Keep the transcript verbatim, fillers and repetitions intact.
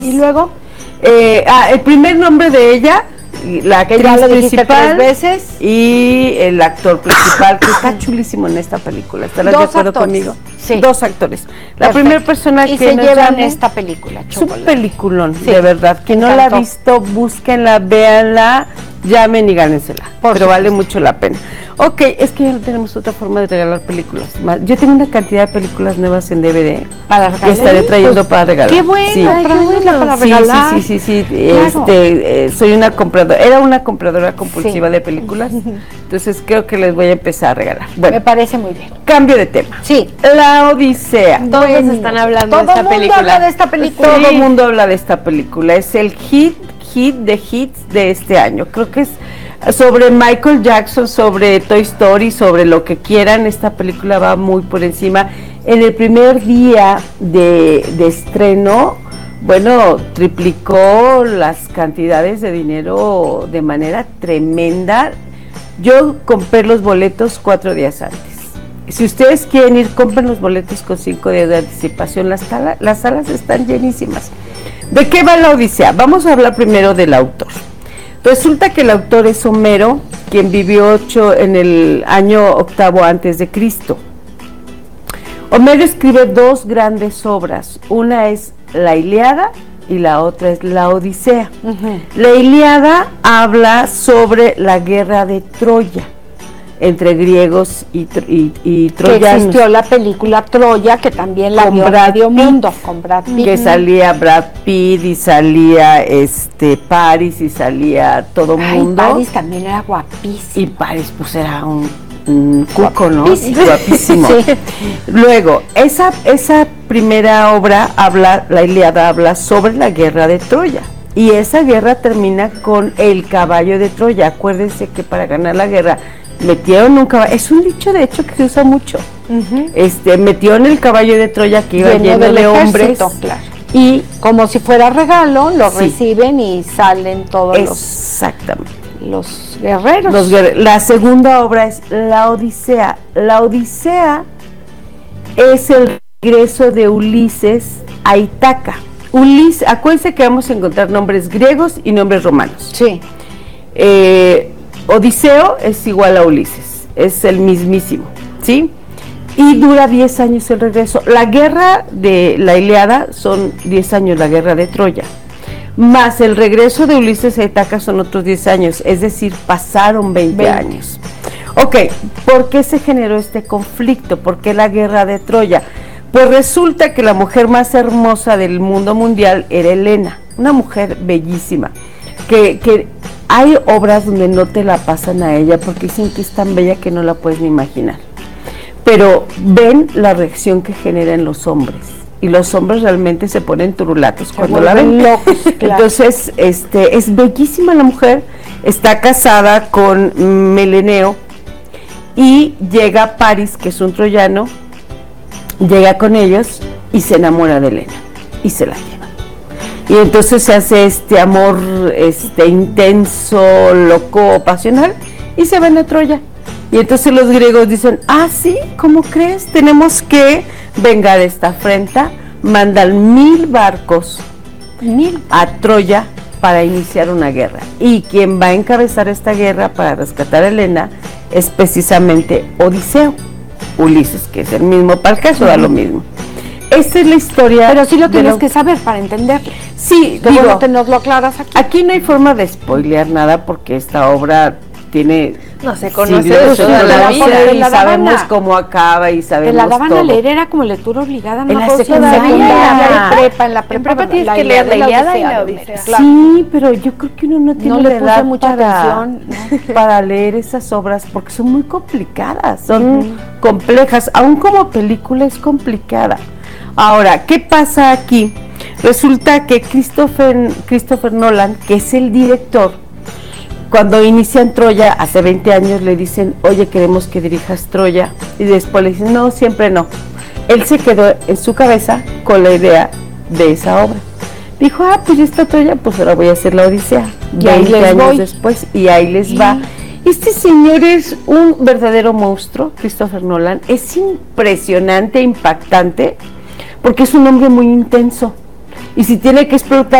¿Y luego? Eh, ah, el primer nombre de ella, la actriz ya lo dijiste principal tres veces. Y el actor principal, que está chulísimo en esta película. ¿Estarás de acuerdo actores. conmigo? Sí. Dos actores. La primera persona y que se nos llevan llame, esta película. es un Chocolate. peliculón, Sí. de verdad. Quien no la ha encantó. visto, búsquenla, véanla, llamen y gánensela. Por pero vale supuesto. mucho la pena. Ok, es que ya no tenemos otra forma de regalar películas. Más- Yo tengo una cantidad de películas nuevas en D V D Para que regalar. estaré trayendo para regalar. Qué bueno, Sí. ay, qué buena para Sí, regalar. sí, sí, sí, sí. Claro. Este, eh, soy una compradora, era una compradora compulsiva Sí. de películas, entonces creo que les voy a empezar a regalar. Bueno, Me parece muy bien. cambio de tema. Sí. La Odisea. Todos Bueno, están hablando todo de esta el mundo película. habla de esta película. Todo el Sí. mundo habla de esta película, es el hit, hit de hits de este año. Creo que es sobre Michael Jackson, sobre Toy Story, sobre lo que quieran. Esta película va muy por encima. En el primer día de, de estreno, bueno, triplicó las cantidades de dinero de manera tremenda. Yo compré los boletos cuatro días antes. Si ustedes quieren ir, compren los boletos con cinco días de anticipación. Las, tala, las salas están llenísimas. ¿De qué va la Odisea? Vamos a hablar primero del autor. Resulta que el autor es Homero, quien vivió ocho en el año octavo antes de Cristo. Homero escribe dos grandes obras. Una es la Ilíada y la otra es la Odisea. Uh-huh. La Ilíada habla sobre la guerra de Troya entre griegos y, y, y Que troyanos. existió la película Troya, que también la Con vio Brad medio Pitt, mundo, con Brad Pitt. que salía Brad Pitt y salía este Paris y salía todo Ay, mundo. Paris también era guapísimo. Y Paris pues era un, un cuco, ¿no? Guapísimo. Guapísimo. Sí. Luego, esa, esa primera obra habla, la Ilíada habla sobre la guerra de Troya. Y esa guerra termina con el caballo de Troya. Acuérdense que para ganar la guerra metieron un caballo, es un dicho de hecho que se usa mucho. Uh-huh. Este, metieron el caballo de Troya que iba Lleno lleno, del de hombres. ejército, claro. Y Como si fuera regalo, lo Sí. reciben y salen todos exactamente. los, los guerreros. Los guerre- la segunda obra es la Odisea. La Odisea es el regreso de Ulises a Ítaca. Ulises, acuérdense que vamos a encontrar nombres griegos y nombres romanos. Sí. Eh, Odiseo es igual a Ulises, es el mismísimo, ¿sí? Y dura diez años el regreso. La guerra de la Ilíada son diez años, la guerra de Troya. Más el regreso de Ulises a Ítaca son otros diez años, es decir, pasaron veinte, veinte. años. Ok, ¿por qué se generó este conflicto? ¿Por qué la guerra de Troya? Pues resulta que la mujer más hermosa del mundo mundial era Helena, una mujer bellísima, que, que hay obras donde no te la pasan a ella porque dicen que es tan bella que no la puedes ni imaginar. Pero ven la reacción que genera en los hombres. Y los hombres realmente se ponen turulatos Se cuando la vuelven ven. locos, claro. Entonces, este, es bellísima la mujer, está casada con Meleneo y llega Paris, que es un troyano, llega con ellos y se enamora de Helena y se la lleva. Y entonces se hace este amor este intenso, loco, pasional y se van a Troya. Y entonces los griegos dicen, ah, sí, ¿cómo crees? Tenemos que vengar esta afrenta. Mandan mil barcos Mil. a Troya para iniciar una guerra. Y quien va a encabezar esta guerra para rescatar a Helena es precisamente Odiseo. Ulises, que es el mismo, para el caso da lo mismo. Esta es la historia. Pero sí lo de tienes lo- que saber para entenderlo. Sí, Que digo, bueno que nos lo aclaras aquí. aquí no hay forma de spoilear nada porque esta obra tiene No se conoce siglos de toda de la vida vida. y la daban sabemos a- cómo acaba y Te sabemos la daban todo. a leer, era como lectura obligada, no En me la acuerdo si secundaria. secundaria, en prepa, en la En prepa, prepa tienes la que leer la Ilíada y la de Odisea. Homero, claro. Sí, pero yo creo que uno no tiene No la le puse edad mucha para, atención, para leer esas obras porque son muy complicadas, son complejas, aún como película es complicada. Ahora, ¿qué pasa aquí? Resulta que Christopher, Christopher Nolan, que es el director, cuando inician Troya, hace veinte años le dicen, oye, queremos que dirijas Troya, y después le dicen, no, siempre no. Él se quedó en su cabeza con la idea de esa obra. Dijo, ah, pues ya está Troya, pues ahora voy a hacer la Odisea. Y ahí veinte les años voy. después, y ahí les va. Este señor es un verdadero monstruo, Christopher Nolan, es impresionante, impactante, porque es un hombre muy intenso. y si tiene que explotar